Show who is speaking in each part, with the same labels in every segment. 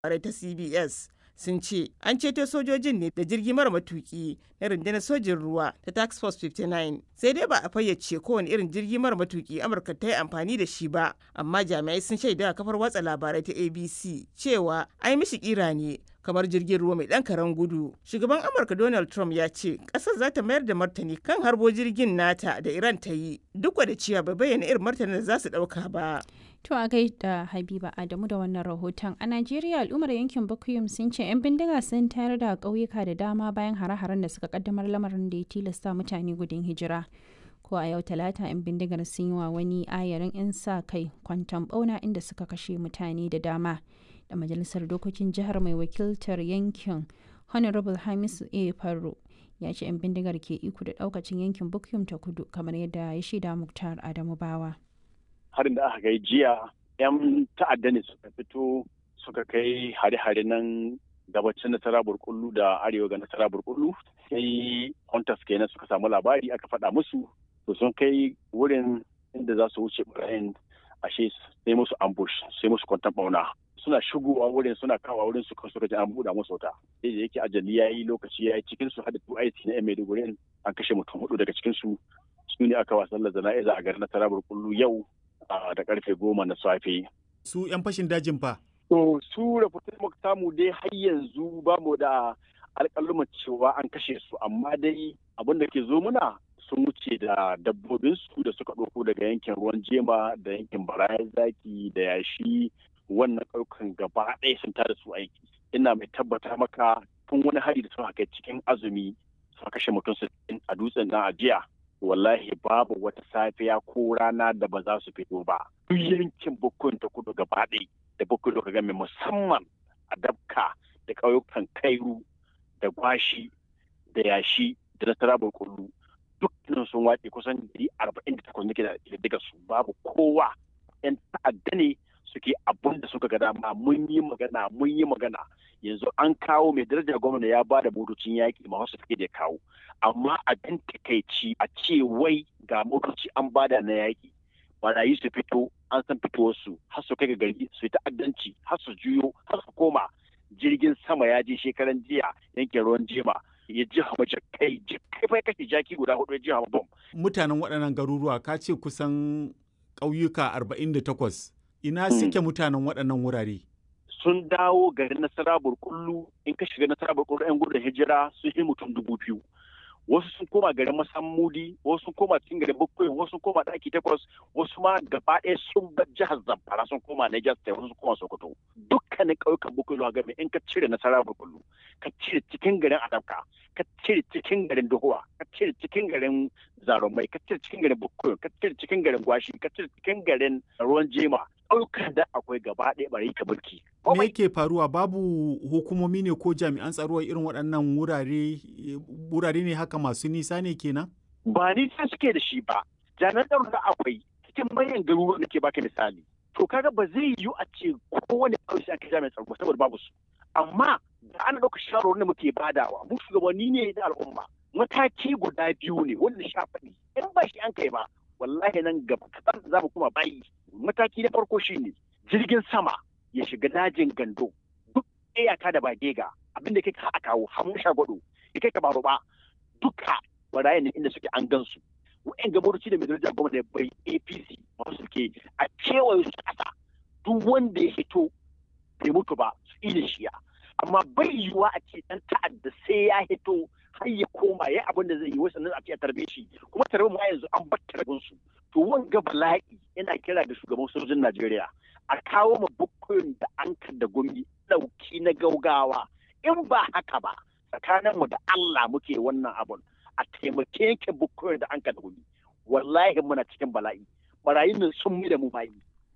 Speaker 1: ta CBS sun ce an ceto sojojin ne da jirgi mara matuki na rundunar sojin ruwa ta Task Force 59, sai dai ba a fayyace kowane irin jirgi mara matuki Amurka ta yi amfani da shi ba, amma jami'ai sun shaida a kafar watsa labarai ta ABC cewa an yi mishi kira ne kamar jirgin ruwa mai ɗan karen gudu. Shugaban Amurka Donald Trump ya ce ƙasar za ta mayar da martani kan harbo jirgin nata da Iran ta yi, duk da cewa bai bayyana irin martanin da za su ɗauka ba.
Speaker 2: To a gaida Habiba Adamu da wannan rahoton. A Najeriya al'ummar yankin Bukuyum sun ce 'yan bindiga sun tayar da ƙauyuka da dama bayan hare-haren da suka kaddamar, lamarin da ya tilasta mutane gudun hijira. Ko a yau Talata 'yan bindigar sun yi wa wani ayarin 'yan sa kai kwanton ɓauna inda suka kashe mutane da dama. Da majalisar dokokin jihar mai wakiltar yankin Honorable Hamisu A. Farro ya ce 'yan bindigar ke iko da ɗaukacin yankin Bukuyum ta kudu, kamar yadda ya shaida Muktar Adamu Bawa.
Speaker 3: Harin da aka kai jiya 'yan ta'adda ne suka fito suka kai hare-hare nan gabacin nasara burkullu da arewa ga nasara burkullu, sai hunters kenan suka samu labari aka faɗa musu, to sun kai wurin inda za su wuce barayin, ashe sai musu ambush, sai musu kwantan bauna. Suna shigowa wurin, suna kawo wurin su suka ji an buɗa musu wuta, sai da yake ajali yayi lokaci yayi, cikin su hada 2IC na Maiduguri an kashe mutum 4 daga cikin su ne aka wasan jana'iza a garin nasara burkullu yau da karfe 10 na safe.
Speaker 4: Su 'yan fashin dajin fa?
Speaker 3: To su rahoton muka samu dai har yanzu ba mu da alƙaluman cewa an kashe su, amma dai abin da ke zo muna sun wuce da dabbobinsu da suka ɗauko daga yankin ruwan jema da yankin barayan zaki da yashi, wannan ƙauyukan gaba ɗaya sun tada su aiki. Ina mai tabbata maka tun wani hari da suka kai cikin azumi suka kashe mutum 60 a dutsen nan a jiya. Wallahi babu wata safiya ko rana da ba za su fito ba. Duk yankin Bukuyum ta kudu gaba ɗaya da Bukuyum da game musamman a Dabka da ƙauyukan Kairu da Gwashi da Yashi da Nasara Burkullu dukkanin sun wace kusan 48 nake da daga su, babu kowa. 'Yan ta'adda ne suke abun da suka ga dama. Mun yi magana yanzu an kawo mai darajar gwamna ya ba da motocin yaƙi ma wasu suke da kawo, amma abin takaici a ce wai ga motoci an bada na yaƙi, barayi su fito an san fitowarsu har su kai ga gari su yi ta'addanci har su juyo har su koma. Jirgin sama ya je shekaran jiya yankin ruwan jema ya ji hama jakai bai kashe jaki guda 4 ya ji hama bom.
Speaker 4: Mutanen waɗannan garuruwa ka ce kusan ƙauyuka 48, ina suke mutanen waɗannan wurare?
Speaker 3: Sun dawo garin Nasara Burkullu. In ka shiga Nasara Burkullu 'yan gudun hijira sun yi mutum 2000. Wasu sun koma garin Masammudi, wasu sun koma cikin garin Bukuyum, wasu sun koma ɗaki 8, wasu ma gaba ɗaya sun bar jihar Zamfara sun koma Niger State, wasu sun koma Sokoto. Dukkanin ƙauyukan Bukuyum game in ka cire Nasara Burkullu, ka cire cikin garin Adabka, ka cire cikin garin Dohuwa, ka cire cikin garin Zarumai, ka cire cikin garin Bukuyum, ka cire cikin garin Gwashi, ka cire cikin garin Ruwan Jema, ƙauyukan da akwai gaba ɗaya bari ka mulki.
Speaker 4: Me yake faruwa? Babu hukumomi ne ko jami'an tsaro irin waɗannan wurare ne haka masu nisa ne kenan?
Speaker 3: Ba nisa suke da shi ba. Jami'an tsaro da akwai cikin manyan garuruwa da ke baka misali. To kaga ba zai yiwu a ce kowane ƙauye sai aka jami'an tsaro saboda babu su. Amma da ana ɗauka shawarwarin da muke badawa, mu shugabanni ne da al'umma. Mataki guda 2 ne wanda sha faɗi. In ba shi an kai ba, wallahi nan gaba kaɗan za mu kuma bayi. Mataki na farko shine jirgin sama ya shiga dajin Gando, duk iyaka da Bagega, abin da kai ka kawo hamu Shagwado, ya kai ka baro ba, duka barayin inda suke an gansu. Wa'yan gabaruci da mai daraja gwamnati da bai APC masu suke a kewaye su ƙasa, duk wanda ya hito bai mutu ba su iya shiya. Amma bai yiwuwa a ce ɗan ta'adda sai ya hito har ya koma ya abin da zai yi wasu nan a ce a tarbe shi, kuma tarbe ma yanzu an bar tarbinsu. To wanga bala'i yana kira da shugaban sojojin Najeriya a kawo ma Bukuyum da Ankar da Gumi ɗauki na gaugawa. In ba haka ba, tsakaninmu da Allah muke wannan abun, a taimake yankin Bukuyum da Ankar da Gumi. Wallahi muna cikin bala'i. Barayin nan sun mu da mu bayi.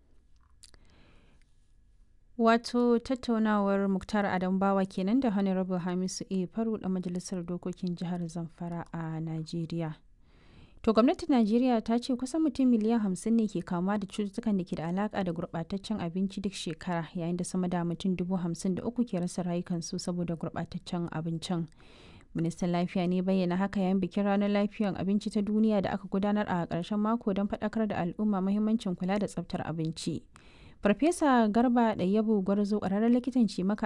Speaker 2: Wato tattaunawar Muktar Adamu Bawa kenan da Honorable Hamisu A. Farro da Majalisar Dokokin Jihar Zamfara a Najeriya. To gwamnatin Najeriya ta ce kusan mutum miliyan 50 ne ke kamuwa da cututtukan da ke da alaka da gurɓataccen abinci duk shekara, yayin da sama da mutum 53,000 ke rasa rayukansu saboda gurɓataccen abincin. Ministan Lafiya ne bayyana haka yayin bikin Ranar Lafiyar Abinci ta Duniya da aka gudanar a ƙarshen mako don faɗakar da al'umma muhimmancin kula da tsaftar abinci. Farfesa Garba Ɗayyabu Gwarzo ƙwararren likitan cimaka